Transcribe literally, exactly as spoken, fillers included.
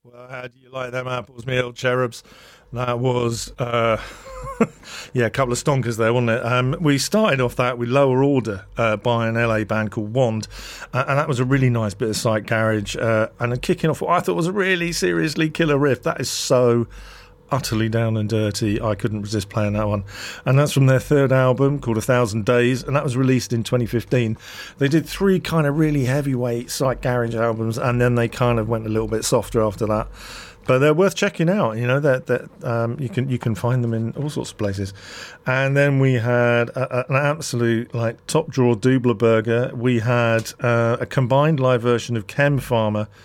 Well, how do you like them apples, me old cherubs? That was, uh, yeah, a couple of stonkers there, wasn't it? Um, we started off that with Lower Order uh, by an L A band called Wand, uh, and that was a really nice bit of psych garage. Uh, and then kicking off what I thought was a really seriously killer riff. That is so utterly down and dirty. I couldn't resist playing that one. And that's from their third album called A Thousand Days, and that was released in twenty fifteen. They did three kind of really heavyweight psych garage albums, and then they kind of went a little bit softer after that. But they're worth checking out. You know that that um, you can you can find them in all sorts of places. And then we had a, a, an absolute like top drawer Doobler Burger. We had uh, a combined live version of Chem Farmer